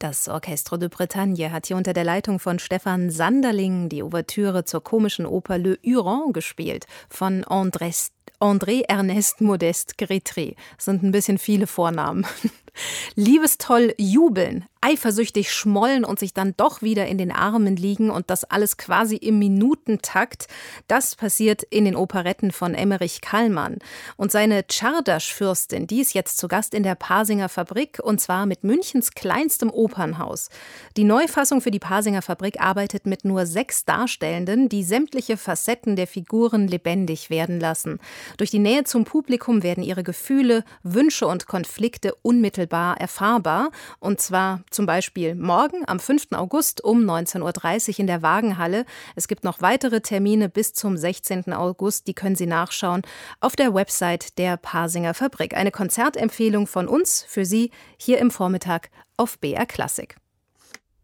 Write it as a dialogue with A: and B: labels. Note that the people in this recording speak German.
A: Das Orchestre de Bretagne hat hier unter der Leitung von Stefan Sanderling die Ouvertüre zur komischen Oper Le Huron gespielt von André-Ernest Modeste Grétry. Das sind ein bisschen viele Vornamen. Liebestoll jubeln, eifersüchtig schmollen und sich dann doch wieder in den Armen liegen und das alles quasi im Minutentakt. Das passiert in den Operetten von Emmerich Kallmann. Und seine Czardasch-Fürstin, die ist jetzt zu Gast in der Pasinger Fabrik und zwar mit Münchens kleinstem Opernhaus. Die Neufassung für die Pasinger Fabrik arbeitet mit nur 6 Darstellenden, die sämtliche Facetten der Figuren lebendig werden lassen. Durch die Nähe zum Publikum werden ihre Gefühle, Wünsche und Konflikte unmittelbar erfahrbar. Und zwar zum Beispiel morgen am 5. August um 19.30 Uhr in der Wagenhalle. Es gibt noch weitere Termine bis zum 16. August. Die können Sie nachschauen auf der Website der Pasinger Fabrik. Eine Konzertempfehlung von uns für Sie hier im Vormittag auf BR Klassik.